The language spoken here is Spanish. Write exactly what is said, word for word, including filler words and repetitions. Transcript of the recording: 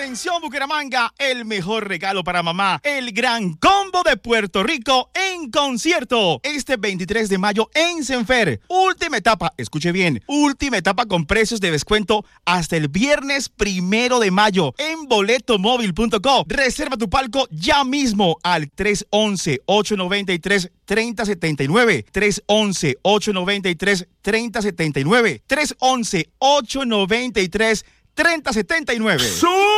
Atención Bucaramanga, el mejor regalo para mamá, el gran combo de Puerto Rico en concierto. Este veintitrés de mayo en Senfer. Última etapa, escuche bien, última etapa con precios de descuento hasta el viernes primero de mayo en boletomóvil punto co. Reserva tu palco ya mismo al tres once, ocho noventa y tres, treinta setenta y nueve, tres once, ocho noventa y tres, treinta setenta y nueve, tres once, ocho noventa y tres, treinta setenta y nueve.